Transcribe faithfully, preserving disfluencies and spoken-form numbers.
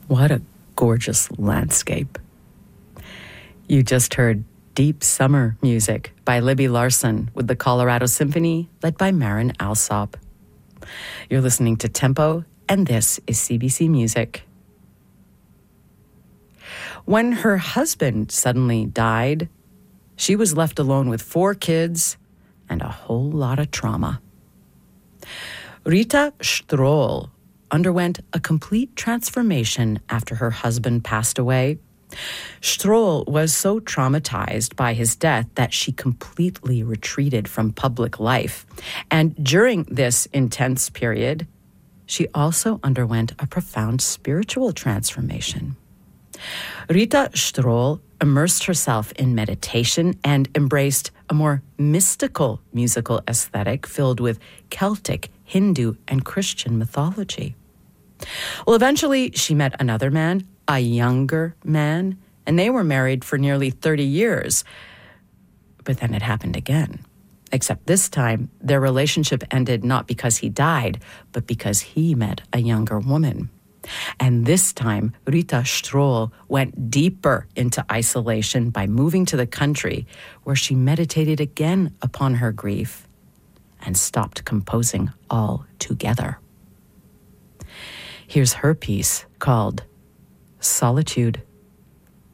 What a gorgeous landscape. You just heard Deep Summer Music by Libby Larsen with the Colorado Symphony, led by Marin Alsop. You're listening to Tempo, and this is C B C Music. When her husband suddenly died, she was left alone with four kids and a whole lot of trauma. Rita Stroll underwent a complete transformation after her husband passed away. Stroll was so traumatized by his death that she completely retreated from public life. And during this intense period, she also underwent a profound spiritual transformation. Rita Stroll immersed herself in meditation and embraced a more mystical musical aesthetic filled with Celtic, Hindu, and Christian mythology. Well, eventually she met another man, a younger man, and they were married for nearly thirty years. But then it happened again. Except this time, their relationship ended not because he died, but because he met a younger woman. And this time, Rita Stroll went deeper into isolation by moving to the country, where she meditated again upon her grief and stopped composing altogether. Here's her piece called Solitude.